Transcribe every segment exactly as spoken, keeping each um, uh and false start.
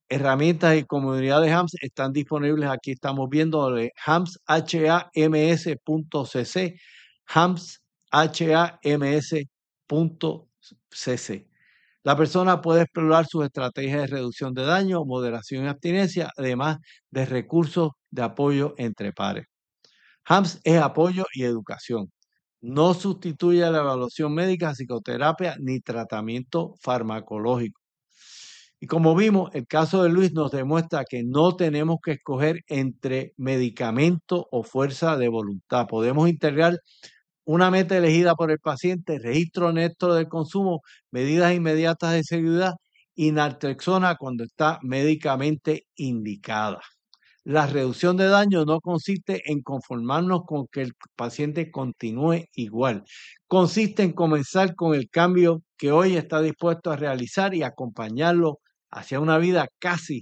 herramientas y comunidades H A M S están disponibles. Aquí estamos viendo de hams, H A M S punto C C, hams, H A M S punto C C. La persona puede explorar sus estrategias de reducción de daño, moderación y abstinencia, además de recursos de apoyo entre pares. H A M S es apoyo y educación. No sustituye la evaluación médica, psicoterapia ni tratamiento farmacológico. Y como vimos, el caso de Luis nos demuestra que no tenemos que escoger entre medicamento o fuerza de voluntad. Podemos integrar una meta elegida por el paciente, registro honesto del consumo, medidas inmediatas de seguridad y naltrexona cuando está médicamente indicada. La reducción de daño no consiste en conformarnos con que el paciente continúe igual. Consiste en comenzar con el cambio que hoy está dispuesto a realizar y acompañarlo hacia una vida casi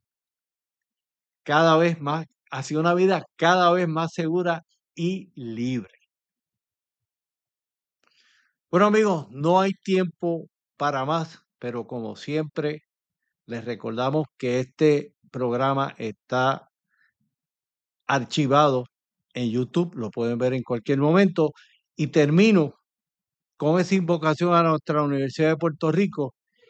cada vez más, hacia una vida cada vez más segura y libre. Bueno, amigos, no hay tiempo para más, pero como siempre, les recordamos que este programa está archivado en YouTube, lo pueden ver en cualquier momento. Y termino con esa invocación a nuestra Universidad de Puerto Rico.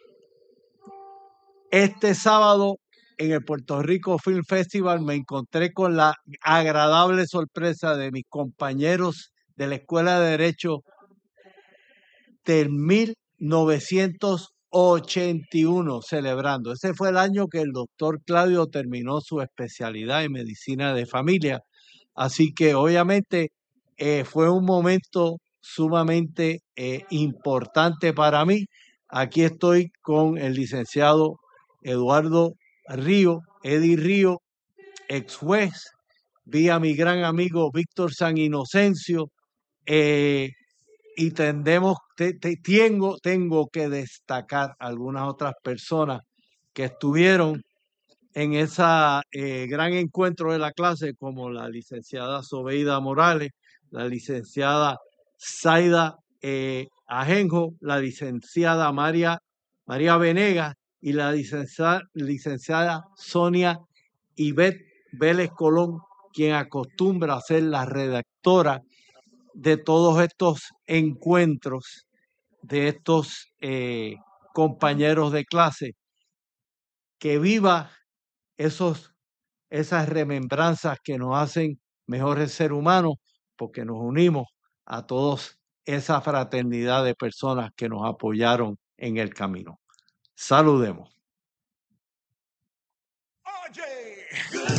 Este sábado en el Puerto Rico Film Festival me encontré con la agradable sorpresa de mis compañeros de la Escuela de Derecho del mil novecientos ochenta y uno celebrando. Ese fue el año que el doctor Claudio terminó su especialidad en medicina de familia. Así que obviamente eh, fue un momento sumamente eh, importante para mí. Aquí estoy con el licenciado Eduardo Río, Eddie Río, ex juez, vi a mi gran amigo Víctor San Inocencio, eh, y tendemos, te, te, tengo, tengo que destacar algunas otras personas que estuvieron en ese eh, gran encuentro de la clase, como la licenciada Sobeida Morales, la licenciada Zaida eh, Ajenjo, la licenciada María, María Venegas y la licenciada, licenciada Sonia Ivette Vélez Colón, quien acostumbra a ser la redactora de todos estos encuentros, de estos eh, compañeros de clase. Que viva esos, esas remembranzas que nos hacen mejores seres humanos, porque nos unimos a todos esa fraternidad de personas que nos apoyaron en el camino. Saludemos. Oye.